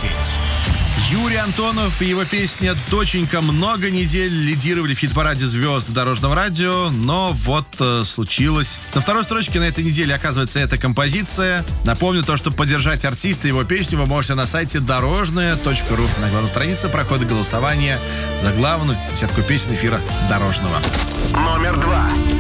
Юрий Антонов и его песня «Доченька» много недель лидировали в хит-параде звезд Дорожного радио, но вот случилось. На второй строчке на этой неделе оказывается эта композиция. Напомню то, что поддержать артиста и его песню вы можете на сайте дорожное.ру. На главной странице проходит голосование за главную десятку песен эфира Дорожного. Номер 2.